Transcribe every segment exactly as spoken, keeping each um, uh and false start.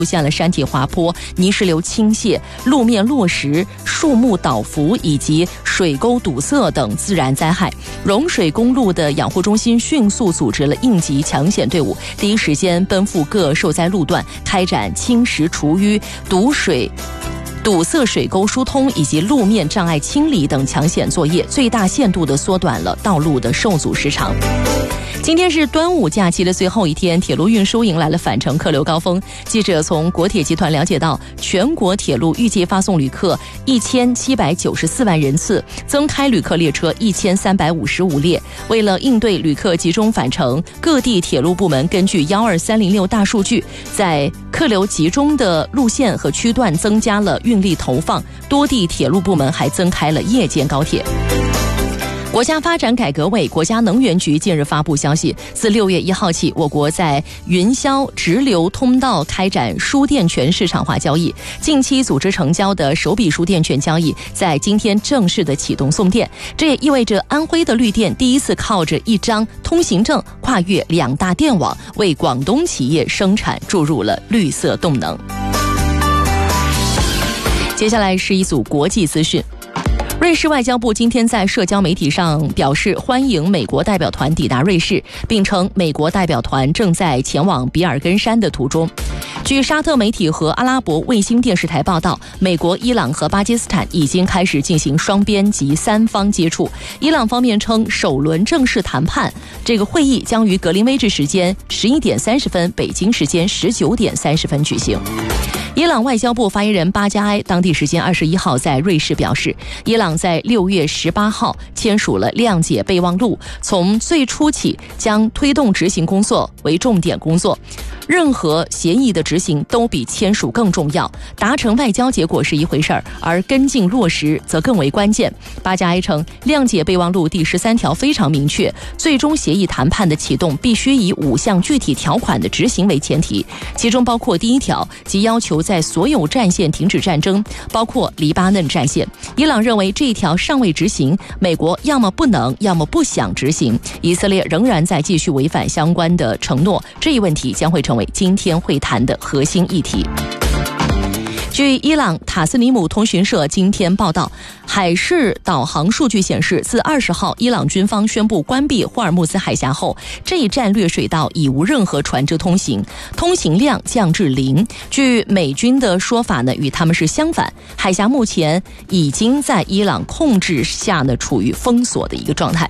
出现了山体滑坡、泥石流倾泻、路面落石、树木倒伏以及水沟堵塞等自然灾害。融水公路的养护中心迅速组织了应急抢险队伍，第一时间奔赴各受灾路段，开展侵蚀除淤、堵水堵塞水沟疏通以及路面障碍清理等抢险作业，最大限度地缩短了道路的受阻时长。今天是端午假期的最后一天，铁路运输迎来了返程客流高峰。记者从国铁集团了解到，全国铁路预计发送旅客一千七百九十四万人次，增开旅客列车一千三百五十五列。为了应对旅客集中返程，各地铁路部门根据幺二三零六大数据，在客流集中的路线和区段增加了运力投放，多地铁路部门还增开了夜间高铁。国家发展改革委、国家能源局近日发布消息，自六月一号起，我国在云霄直流通道开展输电权市场化交易。近期组织成交的首笔输电权交易，在今天正式的启动送电。这也意味着安徽的绿电第一次靠着一张通行证跨越两大电网，为广东企业生产注入了绿色动能。接下来是一组国际资讯。瑞士外交部今天在社交媒体上表示欢迎美国代表团抵达瑞士，并称美国代表团正在前往比尔根山的途中。据沙特媒体和阿拉伯卫星电视台报道，美国、伊朗和巴基斯坦已经开始进行双边及三方接触。伊朗方面称，首轮正式谈判这个会议将于格林威治时间十一点三十分、北京时间十九点三十分举行。伊朗外交部发言人巴加埃当地时间二十一号在瑞士表示，伊朗在六月十八号签署了谅解备忘录，从最初起将推动执行工作为重点工作，任何协议的执行都比签署更重要，达成外交结果是一回事儿，而跟进落实则更为关键。巴加埃称，谅解备忘录第十三条非常明确，最终协议谈判的启动必须以五项具体条款的执行为前提，其中包括第一条，即要求在所有战线停止战争，包括黎巴嫩战线。伊朗认为这一条尚未执行，美国要么不能，要么不想执行，以色列仍然在继续违反相关的承诺，这一问题将会成为今天会谈的核心议题。据伊朗塔斯尼姆通讯社今天报道，海事导航数据显示，自二十号伊朗军方宣布关闭霍尔木兹海峡后，这一战略水道已无任何船只通行，通行量降至零。据美军的说法呢，与他们是相反，海峡目前已经在伊朗控制下呢，处于封锁的一个状态。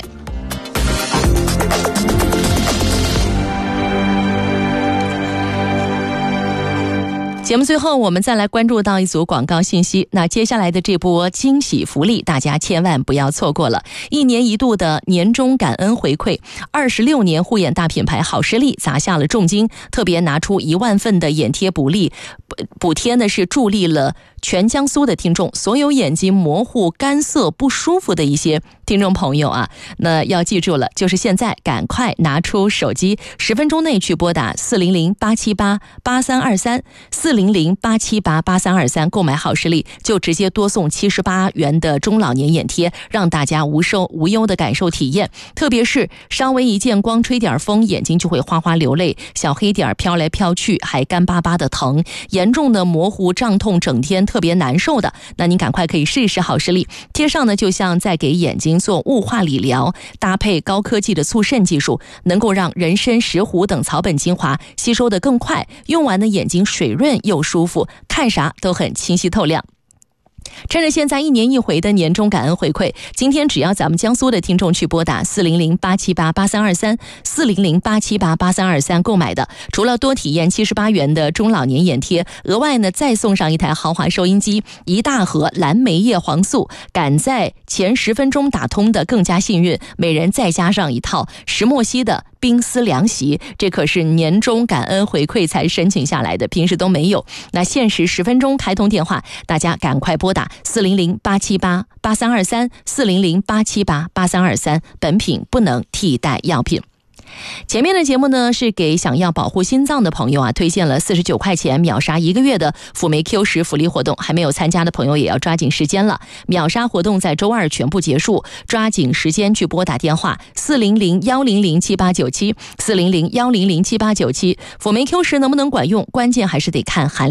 节目最后，我们再来关注到一组广告信息。那接下来的这波惊喜福利，大家千万不要错过了。一年一度的年终感恩回馈，二十六年护眼大品牌好视力砸下了重金，特别拿出一万份的眼贴补力，补贴呢是助力了全江苏的听众，所有眼睛模糊、干涩、不舒服的一些听众朋友啊，那要记住了，就是现在赶快拿出手机，十分钟内去拨打四零零八七八八三二三四零零八七八八三二三购买好视力，就直接多送七十八元的中老年眼贴，让大家无受无忧的感受体验。特别是稍微一见光吹点风，眼睛就会哗哗流泪，小黑点飘来飘去，还干巴巴的疼，严重的模糊胀痛，整天特别难受的，那您赶快可以试一试好视力。贴上呢，就像在给眼睛做雾化理疗，搭配高科技的促渗技术，能够让人参、石斛等草本精华吸收得更快，用完的眼睛水润又舒服，看啥都很清晰透亮。趁着现在一年一回的年终感恩回馈，今天只要咱们江苏的听众去拨打四零零八七八八三二三四零零八七八八三二三购买的，除了多体验七十八元的中老年眼贴，额外呢再送上一台豪华收音机，一大盒蓝莓叶黄素，赶在前十分钟打通的更加幸运，每人再加上一套石墨烯的冰丝凉席，这可是年终感恩回馈才申请下来的，平时都没有。那限时十分钟开通电话，大家赶快拨打四零零八七八八三二三四零零八七八八三二三，本品不能替代药品。 前面的节目呢是给想要保护心脏的朋友啊推荐了四十九块钱秒杀一个月的辅酶 Q 十福利活动，还没有参加的朋友也要抓紧时间了。秒杀活动在周二全部结束，抓紧时间去拨打电话四零零一零零七八九七 四零零一零零七八九七。辅酶 Q 十能不能管用，关键还是得看含